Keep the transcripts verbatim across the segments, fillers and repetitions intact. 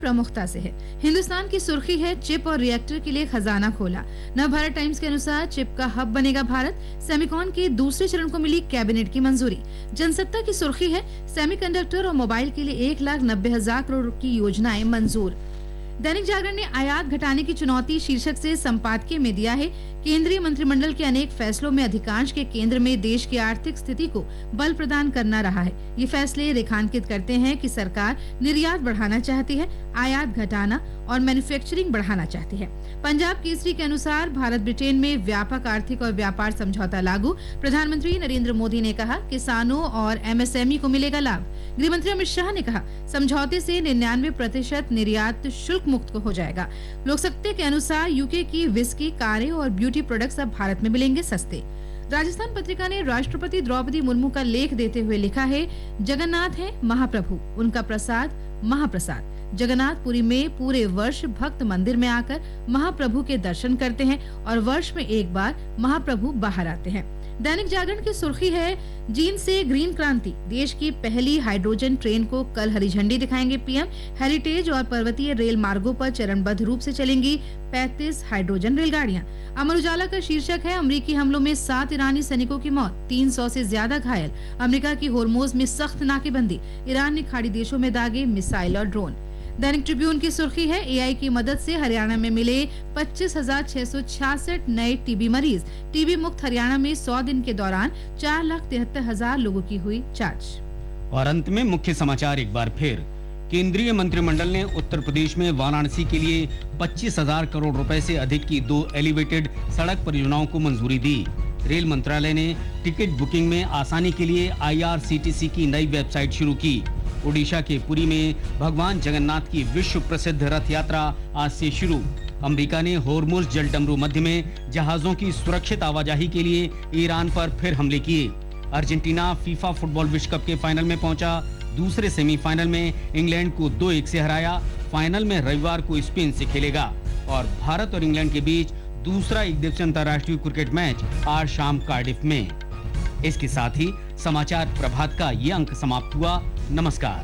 प्रमुखता से है। हिंदुस्तान की सुर्खी है चिप और रिएक्टर के लिए खजाना खोला। नवभारत टाइम्स के अनुसार चिप का हब बनेगा भारत। सेमिकॉन के दूसरे चरण को मिली कैबिनेट की मंजूरी। जनसत्ता की सुर्खी है सेमीकंडक्टर और मोबाइल के लिए एक लाख नब्बे हजार करोड़ की योजनाएं मंजूर। दैनिक जागरण ने आयात घटाने की चुनौती शीर्षक से संपादकीय में दिया है केंद्रीय मंत्रिमंडल के अनेक फैसलों में अधिकांश के केंद्र में देश की आर्थिक स्थिति को बल प्रदान करना रहा है। ये फैसले रेखांकित करते हैं कि सरकार निर्यात बढ़ाना चाहती है, आयात घटाना और मैन्युफैक्चरिंग बढ़ाना चाहती है। पंजाब केसरी के अनुसार भारत ब्रिटेन में व्यापक आर्थिक और व्यापार समझौता लागू। प्रधानमंत्री नरेंद्र मोदी ने कहा किसानों और एमएसएमई को मिलेगा लाभ। गृहमंत्री अमित शाह ने कहा समझौते से निन्यानवे प्रतिशत निर्यात शुल्क मुक्त हो जाएगा। लोकसत्ता के अनुसार यूके की विस्की, कारें और ब्यूटी प्रोडक्ट्स अब भारत में मिलेंगे सस्ते। राजस्थान पत्रिका ने राष्ट्रपति द्रौपदी मुर्मू का लेख देते हुए लिखा है जगन्नाथ है महाप्रभु, उनका प्रसाद महाप्रसाद। जगन्नाथपुरी में पूरे वर्ष भक्त मंदिर में आकर महाप्रभु के दर्शन करते हैं और वर्ष में एक बार महाप्रभु बाहर आते हैं। दैनिक जागरण की सुर्खी है जींद से ग्रीन क्रांति, देश की पहली हाइड्रोजन ट्रेन को कल हरी झंडी दिखाएंगे पीएम। हेरिटेज और पर्वतीय रेल मार्गों पर चरणबद्ध रूप से चलेंगी पैंतीस हाइड्रोजन रेलगाड़ियां। अमर उजाला का शीर्षक है अमेरिकी हमलों में सात ईरानी सैनिकों की मौत, तीन सौ से ज्यादा घायल। अमेरिका की होर्मुज में सख्त नाकेबंदी, ईरान ने खाड़ी देशों में दागे मिसाइल और ड्रोन। दैनिक ट्रिब्यून की सुर्खी है एआई की मदद से हरियाणा में मिले पच्चीस हजार छह सौ छियासठ नए टीबी मरीज। टीबी मुक्त हरियाणा में सौ दिन के दौरान चार लाख तिहत्तर हजार लोगों की हुई जांच। और अंत में मुख्य समाचार एक बार फिर। केंद्रीय मंत्रिमंडल ने उत्तर प्रदेश में वाराणसी के लिए पच्चीस हजार करोड़ रुपए से अधिक की दो एलिवेटेड सड़क परियोजनाओं को मंजूरी दी। रेल मंत्रालय ने टिकट बुकिंग में आसानी के लिए आईआरसीटीसी की नई वेबसाइट शुरू की। ओडिशा के पुरी में भगवान जगन्नाथ की विश्व प्रसिद्ध रथ यात्रा आज से शुरू। अमेरिका ने होर्मुज जलडमरू मध्य में जहाजों की सुरक्षित आवाजाही के लिए ईरान पर फिर हमले किए। अर्जेंटीना फीफा फुटबॉल विश्व कप के फाइनल में पहुंचा। दूसरे सेमीफाइनल में इंग्लैंड को दो एक से हराया। फाइनल में रविवार को स्पेन से खेलेगा। और भारत और इंग्लैंड के बीच दूसरा एक दिवसीय अंतर्राष्ट्रीय क्रिकेट मैच आज शाम कार्डिफ में। इसके साथ ही समाचार प्रभात का ये अंक समाप्त हुआ। नमस्कार।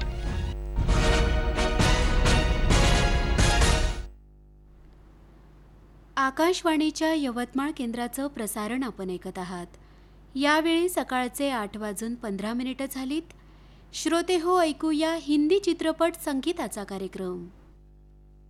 आकाशवाणीच्या यवतमाळ केंद्राचं प्रसारण आपण ऐकत आहात। यावेळी सकाळचे आठ वाजून पंधरा मिनिटं झालीत। श्रोते हो, ऐकूया हिंदी चित्रपट संगीताचा कार्यक्रम।